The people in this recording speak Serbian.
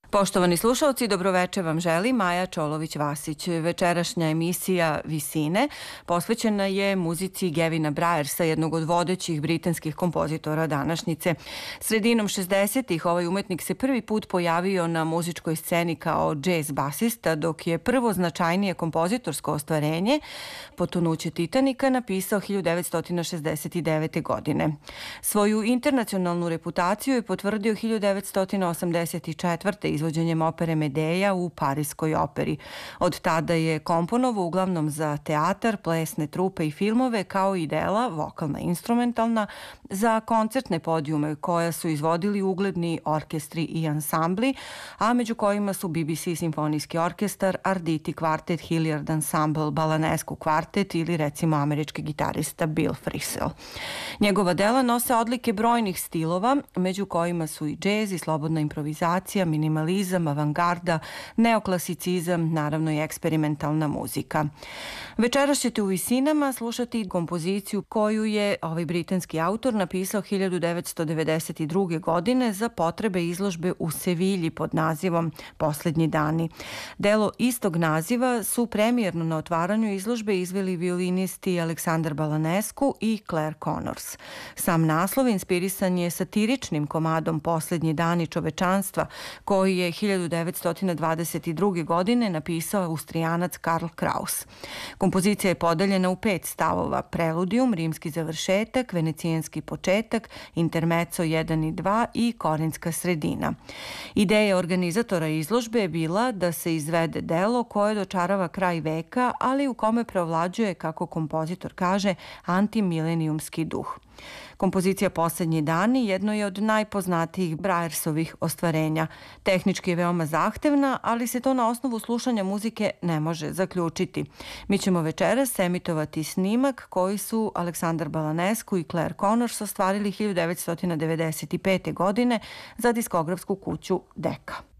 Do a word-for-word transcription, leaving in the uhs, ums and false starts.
Poštovani slušalci, dobroveče vam želi Maja Čolović-Vasić. Večerašnja emisija Visine posvećena je muzici Gavina Bryarsa, jednog od vodećih britanskih kompozitora današnjice. Sredinom šezdesetih ovaj umetnik se prvi put pojavio na muzičkoj sceni kao džez basista, dok je prvo značajnije kompozitorsko ostvarenje, Potonuće Titanika, napisao hiljadu devetsto šezdeset devete. godine. Svoju internacionalnu reputaciju je potvrdio hiljadu devetsto osamdeset četvrte. izvođenjem opere Medeja u Pariskoj operi. Od tada je komponovao uglavnom za teatar, plesne trupe i filmove, kao i dela, vokalna i instrumentalna, za koncertne podijume koja su izvodili ugledni orkestri i ansambli, a među kojima su B B C simfonijski orkestar, Arditi kvartet, Hilliard Ensemble, Balanescu kvartet ili recimo američki gitarista Bill Frisell. Njegova dela nose odlike brojnih stilova, među kojima su i džez i slobodna improvizacija, minimalizam, avangarda, neoklasicizam, naravno i eksperimentalna muzika. Večeras ćete u Visinama slušati kompoziciju koju je ovaj britanski autor napisao hiljadu devetsto devedeset druge. godine za potrebe izložbe u Sevilji pod nazivom Poslednji dani. Delo istog naziva su premijerno na otvaranju izložbe izveli violinisti Aleksandar Balanescu i Claire Connors. Sam naslov inspirisan je satiričnim komadom Poslednji dani čovečanstva, koji je hiljadu devetsto dvadeset druge. godine napisao Austrijanac Karl Kraus. Kompozicija je podeljena u pet stavova: preludijum, rimski završetak, venecijanski početak, intermezzo jedan i dva i korinska sredina. Ideja organizatora izložbe je bila da se izvede delo koje dočarava kraj veka, ali u kome preovlađuje, kako kompozitor kaže, antimilenijumski duh. Kompozicija Poslednji dani jedno je od najpoznatijih Bryarsovih ostvarenja. Tehnički je veoma zahtevna, ali se to na osnovu slušanja muzike ne može zaključiti. Mi ćemo večeras emitovati snimak koji su Aleksandar Balanescu i Claire Connors ostvarili hiljadu devetsto devedeset pete. godine za diskografsku kuću Decca.